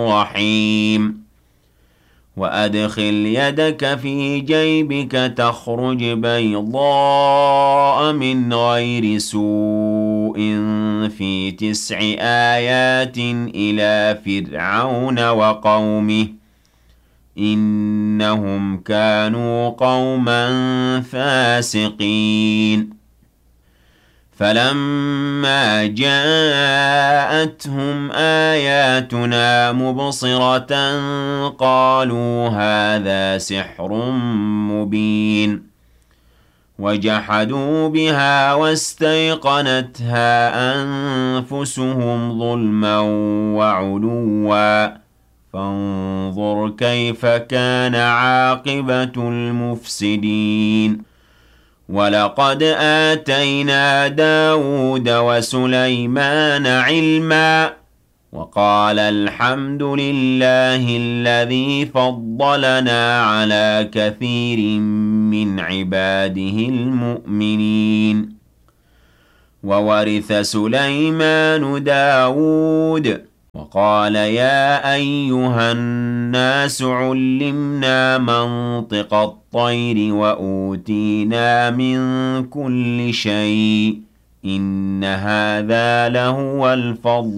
رحيم وأدخل يدك في جيبك تخرج بيضاء من غير سوء في 9 آيات إلى فرعون وقومه إنهم كانوا قوما فاسقين فلما جاءتهم آياتنا مبصرة قالوا هذا سحر مبين وجحدوا بها واستيقنتها أنفسهم ظلما وعلوا فانظر كيف كان عاقبة المفسدين ولقد آتينا داود وسليمان علما وقال الحمد لله الذي فضلنا على كثير من عباده المؤمنين وورث سليمان داود وقال يا أيها الناس علمنا منطق الطير وأوتينا من كل شيء إن هذا لهو الفضل